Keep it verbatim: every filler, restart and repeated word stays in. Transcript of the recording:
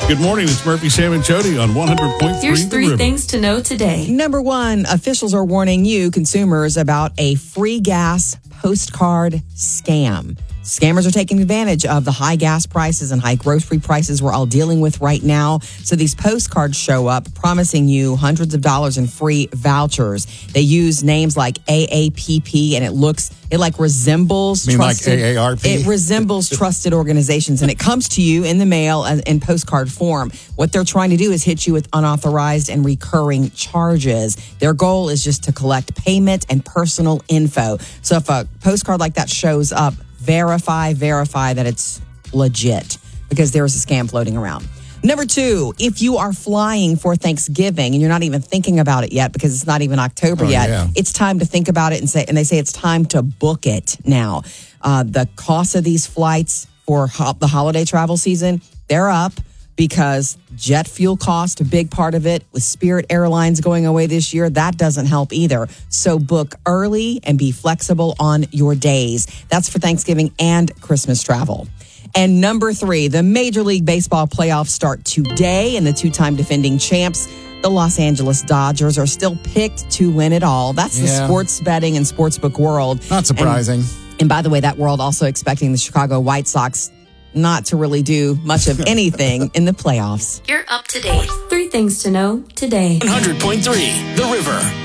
Good morning. It's Murphy, Sam, and Jody on one hundred point three. Here's three things to know today. Number one, officials are warning you, consumers, about a free gas postcard scam. Scammers are taking advantage of the high gas prices and high grocery prices we're all dealing with right now. So these postcards show up promising you hundreds of dollars in free vouchers. They use names like A A P P, and it looks, it like resembles You mean trusted, like A A R P? It resembles trusted organizations, and it comes to you in the mail and in postcard form. What they're trying to do is hit you with unauthorized and recurring charges. Their goal is just to collect payment and personal info. So if a postcard like that shows up, verify, verify that it's legit, because there's a scam floating around. Number two, if you are flying for Thanksgiving and you're not even thinking about it yet because it's not even October Oh, yet, yeah. it's time to think about it and say, and they say it's time to book it now. Uh, the cost of these flights for ho- the holiday travel season, they're up because jet fuel cost, a big part of it. With Spirit Airlines going away this year, that doesn't help either. So book early and be flexible on your days. That's for Thanksgiving and Christmas travel. And number three, the Major League Baseball playoffs start today, and the two-time defending champs, the Los Angeles Dodgers, are still picked to win it all. That's the Yeah. sports betting and sportsbook world. Not surprising. And, and by the way, that world also expecting the Chicago White Sox not to really do much of anything in the playoffs. You're up to date. Three things to know today. one hundred point three The River.